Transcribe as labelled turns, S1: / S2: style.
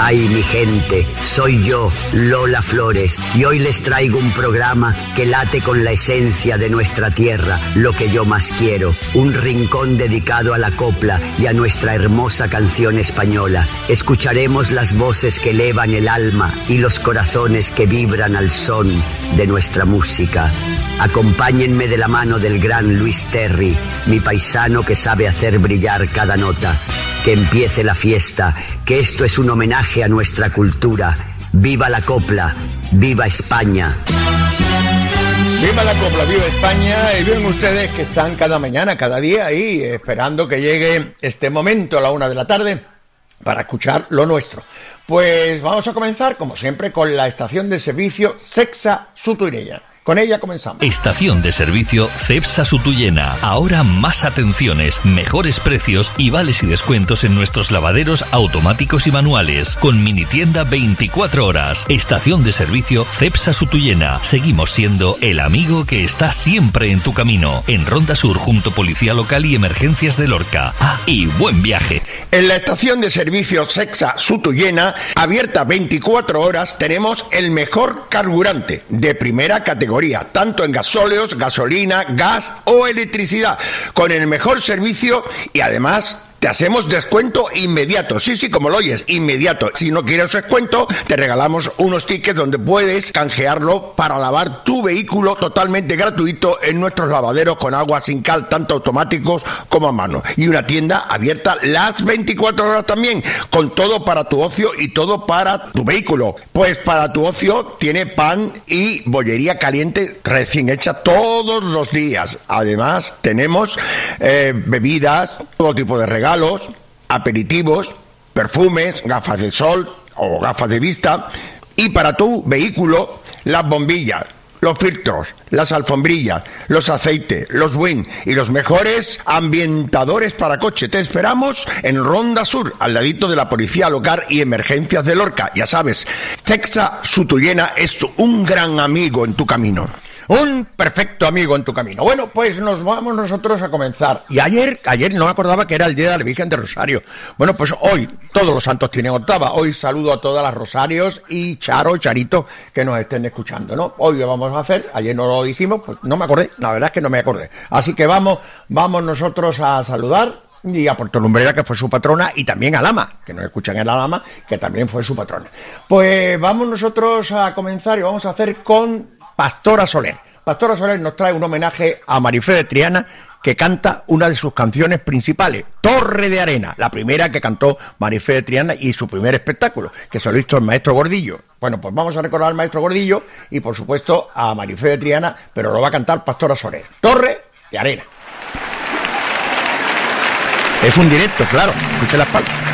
S1: Ay, mi gente, soy yo, Lola Flores, y hoy les traigo un programa que late con la esencia de nuestra tierra, lo que yo más quiero, un rincón dedicado a la copla y a nuestra hermosa canción española. Escucharemos las voces que elevan el alma y los corazones que vibran al son de nuestra música. Acompáñenme de la mano del gran Luis Terry, mi paisano que sabe hacer brillar cada nota. Que empiece la fiesta, que esto es un homenaje a nuestra cultura. ¡Viva la copla! ¡Viva España!
S2: ¡Viva la copla! ¡Viva España! Y ven ustedes que están cada mañana, cada día ahí, esperando que llegue este momento a la 1 de la tarde para escuchar lo nuestro. Pues vamos a comenzar, como siempre, con la estación de servicio Cepsa Sutuyena. Con ella comenzamos.
S3: Estación de servicio Cepsa Sutuyena. Ahora más atenciones, mejores precios y vales y descuentos en nuestros lavaderos automáticos y manuales. Con mini tienda 24 horas. Estación de servicio Cepsa Sutuyena. Seguimos siendo el amigo que está siempre en tu camino. En Ronda Sur, junto Policía Local y Emergencias de Lorca. Y buen viaje.
S2: En la estación de servicio Cepsa Sutuyena, abierta 24 horas, tenemos el mejor carburante de primera categoría, tanto en gasóleos, gasolina, gas o electricidad, con el mejor servicio y además te hacemos descuento inmediato. Sí, como lo oyes, inmediato. Si no quieres descuento, te regalamos unos tickets donde puedes canjearlo para lavar tu vehículo totalmente gratuito en nuestros lavaderos con agua sin cal, tanto automáticos como a mano. Y una tienda abierta las 24 horas también, con todo para tu ocio y todo para tu vehículo. Pues para tu ocio tiene pan y bollería caliente recién hecha todos los días. Además, tenemos bebidas, todo tipo de regalos, aperitivos, perfumes, gafas de sol o gafas de vista, y para tu vehículo las bombillas, los filtros, las alfombrillas, los aceites, los wing y los mejores ambientadores para coche. Te esperamos en Ronda Sur, al ladito de la Policía Local y Emergencias de Lorca. Ya sabes, Cepsa Sutuyena es un gran amigo en tu camino. Un perfecto amigo en tu camino. Bueno, pues nos vamos nosotros a comenzar. Y ayer no me acordaba que era el Día de la Virgen de Rosario. Bueno, pues hoy todos los santos tienen octava. Hoy saludo a todas las Rosarios y Charito que nos estén escuchando, ¿no? Hoy lo vamos a hacer, ayer no lo dijimos, pues no me acordé, la verdad es que no me acordé. Así que vamos nosotros a saludar y a Puerto Lumbrera, que fue su patrona, y también a Lama, que nos escuchan en la Lama, que también fue su patrona. Pues vamos nosotros a comenzar y vamos a hacer con Pastora Soler. Pastora Soler nos trae un homenaje a Marifé de Triana, que canta una de sus canciones principales, Torre de Arena, la primera que cantó Marifé de Triana y su primer espectáculo, que se lo hizo el maestro Gordillo. Bueno, pues vamos a recordar al maestro Gordillo y, por supuesto, a Marifé de Triana, pero lo va a cantar Pastora Soler. Torre de Arena. Es un directo, claro, escuche las palmas.